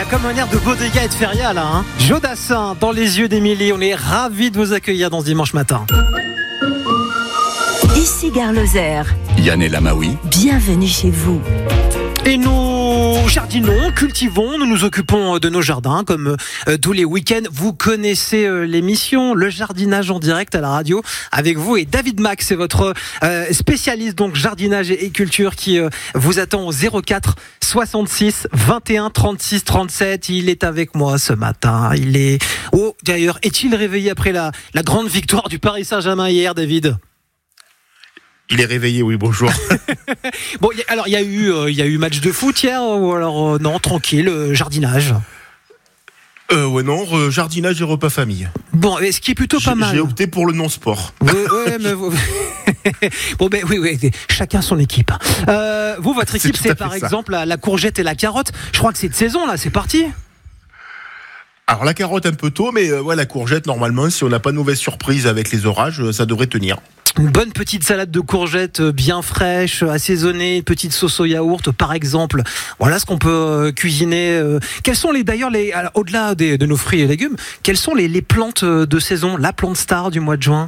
a comme un air de bodega et de feria là, hein. Jodassin dans les yeux d'Émilie, on est ravis de vous accueillir dans ce dimanche matin. Ici Gare Lozère. Yann et Lamaoui. Bienvenue chez vous. Et nous jardinons, cultivons, nous nous occupons de nos jardins comme tous les week-ends. Vous connaissez l'émission, le jardinage en direct à la radio avec vous et David Mack, c'est votre spécialiste donc jardinage et culture qui vous attend au 04 66 21 36 37. Il est avec moi ce matin. Il est d'ailleurs, est-il réveillé après la grande victoire du Paris Saint-Germain hier, David? Il est réveillé, oui, bonjour. Bon, alors il y a eu match de foot hier ou alors non, tranquille, jardinage. Ouais, non, jardinage et repas famille. Bon, ce qui est plutôt pas mal. J'ai opté pour le non-sport. Ouais, mais bon, ben oui, chacun son équipe. Votre équipe, c'est par exemple la courgette et la carotte. Je crois que c'est de saison là, c'est parti. Alors la carotte un peu tôt, mais la courgette, normalement, si on n'a pas de mauvaise surprise avec les orages, ça devrait tenir. Une bonne petite salade de courgettes bien fraîche, assaisonnée, une petite sauce au yaourt par exemple. Voilà ce qu'on peut cuisiner. Quels sont alors, au-delà de nos fruits et légumes, quelles sont les plantes de saison, la plante star du mois de juin?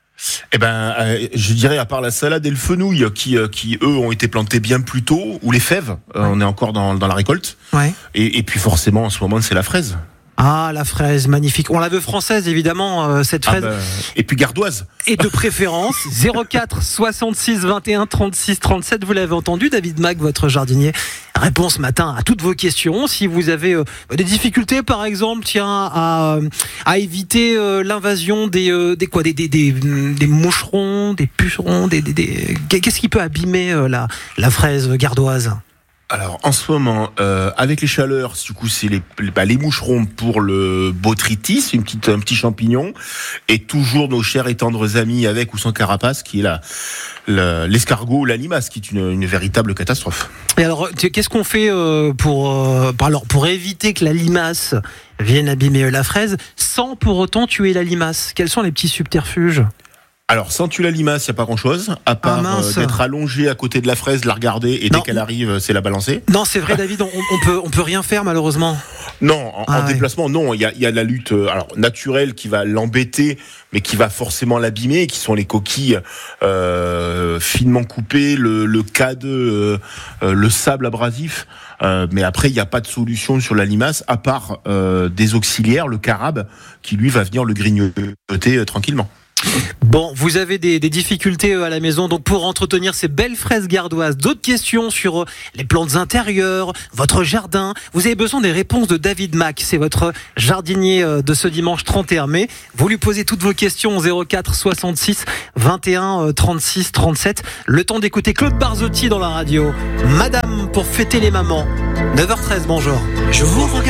Je dirais à part la salade et le fenouil qui eux ont été plantés bien plus tôt, ou les fèves, on est encore dans la récolte. Ouais. Et puis forcément en ce moment c'est la fraise. Ah, la fraise, magnifique. On la veut française, évidemment, cette fraise. Et puis gardoise. Et de préférence, 04 66 21 36 37. Vous l'avez entendu, David Mack, votre jardinier, répond ce matin à toutes vos questions. Si vous avez des difficultés, par exemple, à éviter l'invasion des moucherons, des pucerons, qu'est-ce qui peut abîmer la fraise gardoise? Alors en ce moment, avec les chaleurs, du coup c'est les moucherons pour le botrytis, un petit champignon, et toujours nos chers et tendres amis avec ou sans carapace, qui est l'escargot ou la limace, qui est une véritable catastrophe. Et alors, qu'est-ce qu'on fait pour éviter que la limace vienne abîmer la fraise, sans pour autant tuer la limace? Quels sont les petits subterfuges? Alors, sans tuer la limace, il n'y a pas grand-chose, à part d'être allongé à côté de la fraise, la regarder, et dès qu'elle arrive, c'est la balancer. Non, c'est vrai, David, on peut rien faire, malheureusement. Non, en déplacement, non. Il y a la lutte naturelle qui va l'embêter, mais qui va forcément l'abîmer, qui sont les coquilles finement coupées, le cadeux, le sable abrasif. Mais après, il n'y a pas de solution sur la limace, à part des auxiliaires, le carabe, qui lui va venir le grignoter tranquillement. Bon, vous avez des difficultés à la maison, donc pour entretenir ces belles fraises gardoises, d'autres questions sur les plantes intérieures, votre jardin, vous avez besoin des réponses de David Mack, c'est votre jardinier de ce dimanche 31 mai. Vous lui posez toutes vos questions au 04 66 21 36 37. Le temps d'écouter Claude Barzotti dans la radio. Madame pour fêter les mamans. 9h13, bonjour. Je vous regarde.